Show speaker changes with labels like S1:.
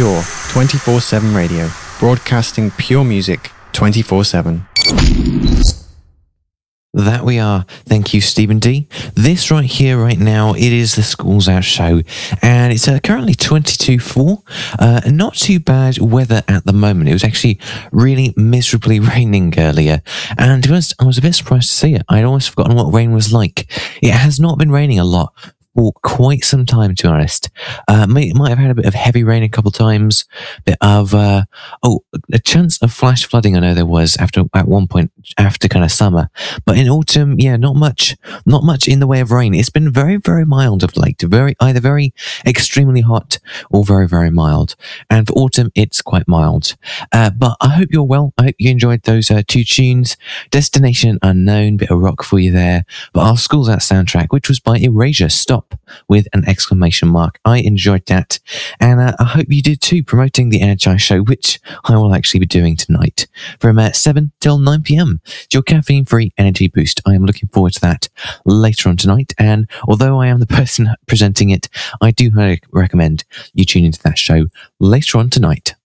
S1: Pure 24/7 radio, broadcasting pure music 24/7.
S2: That we are. Thank you, Stephen D. This right here, right now, it is the Schools Out show, and it's currently 22:04. Not too bad weather at the moment. It was actually really miserably raining earlier, and to be honest, I was a bit surprised to see it. I'd almost forgotten what rain was like. It has not been raining a lot for quite some time, to be honest. Might have had a bit of heavy rain a couple of times, bit of a chance of flash flooding. I know there was at one point after kind of summer, but in autumn, yeah, not much in the way of rain. It's been very, very mild of late, either very extremely hot or very, very mild. And for autumn, it's quite mild. But I hope you're well. I hope you enjoyed those two tunes. Destination Unknown, bit of rock for you there. But our Schools Out soundtrack, which was by Erasure, Stop with an exclamation mark. I enjoyed that, and I hope you did too, promoting the Energize show, which I will actually be doing tonight from 7 till 9 p.m. It's your caffeine-free energy boost. I am looking forward to that later on tonight, and although I am the person presenting it, I do recommend you tune into that show later on tonight.